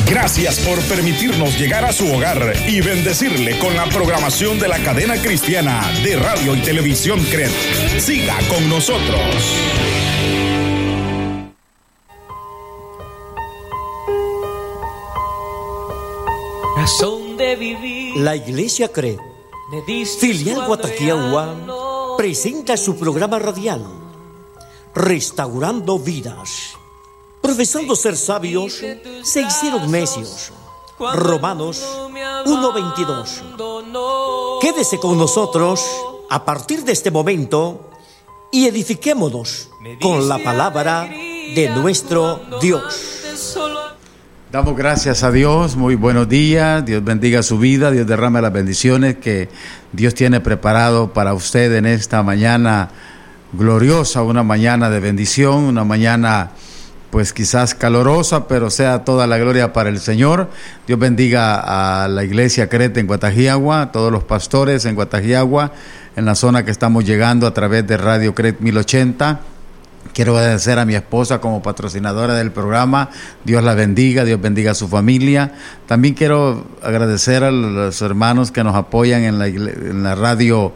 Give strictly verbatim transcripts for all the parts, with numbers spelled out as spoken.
Gracias por permitirnos llegar a su hogar y bendecirle con la programación de la cadena cristiana de radio y televisión C R E T. Siga con nosotros. Razón de vivir. La Iglesia C R E T, filial Guataquiagua, presenta su programa radial Restaurando Vidas. Profesando ser sabios, se hicieron necios. Romanos uno veintidós. Quédese con nosotros a partir de este momento y edifiquémonos con la palabra de nuestro Dios. Damos gracias a Dios, muy buenos días, Dios bendiga su vida, Dios derrame las bendiciones que Dios tiene preparado para usted en esta mañana gloriosa, una mañana de bendición, una mañana pues quizás calorosa, pero sea toda la gloria para el Señor. Dios bendiga a la iglesia C R E T en Guataquiagua, a todos los pastores en Guataquiagua, en la zona que estamos llegando a través de Radio C R E T mil ochenta. Quiero agradecer a mi esposa como patrocinadora del programa. Dios la bendiga, Dios bendiga a su familia. También quiero agradecer a los hermanos que nos apoyan en la, en la radio,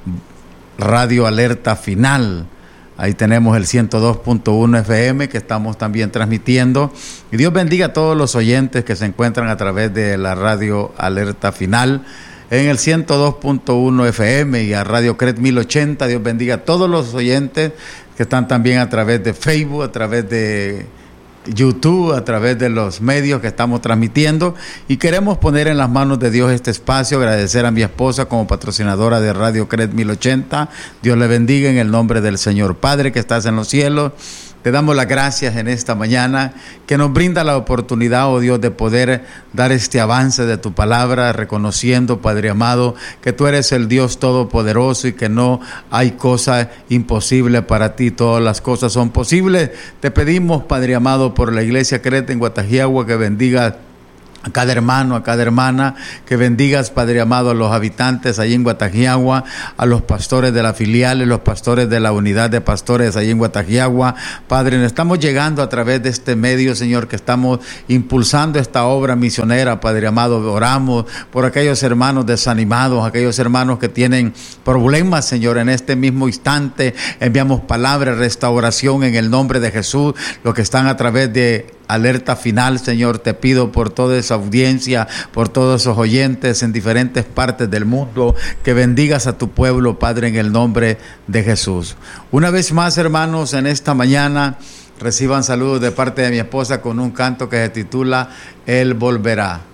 radio Alerta Final. Ahí tenemos el ciento dos punto uno F M que estamos también transmitiendo. Y Dios bendiga a todos los oyentes que se encuentran a través de la radio Alerta Final en el ciento dos punto uno F M y a Radio C R E T mil ochenta. Dios bendiga a todos los oyentes que están también a través de Facebook, a través de YouTube, a través de los medios que estamos transmitiendo, y queremos poner en las manos de Dios este espacio, agradecer a mi esposa como patrocinadora de Radio C R E T mil ochenta. Dios le bendiga en el nombre del Señor. Padre que estás en los cielos, te damos las gracias en esta mañana que nos brinda la oportunidad, oh Dios, de poder dar este avance de tu palabra, reconociendo, Padre amado, que tú eres el Dios todopoderoso y que no hay cosa imposible para ti, todas las cosas son posibles. Te pedimos, Padre amado, por la iglesia C R E T en Guataquiagua, que bendiga a cada hermano, a cada hermana, que bendigas, Padre amado, a los habitantes allí en Guataquiagua, a los pastores de la filial, a los pastores de la unidad de pastores allí en Guataquiagua. Padre, estamos llegando a través de este medio, Señor, que estamos impulsando esta obra misionera, Padre amado. Oramos por aquellos hermanos desanimados, aquellos hermanos que tienen problemas, Señor, en este mismo instante. Enviamos palabra, restauración en el nombre de Jesús. Los que están a través de Alerta Final, Señor, te pido por toda esa audiencia, por todos esos oyentes en diferentes partes del mundo, que bendigas a tu pueblo, Padre, en el nombre de Jesús. Una vez más, hermanos, en esta mañana reciban saludos de parte de mi esposa con un canto que se titula Él volverá.